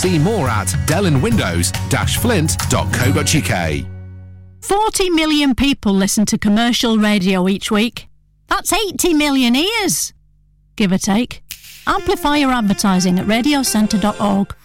See more at dellenwindows-flint.co.uk. 40 million people listen to commercial radio each week. That's 80 million ears, give or take. Amplify your advertising at radiocentre.org.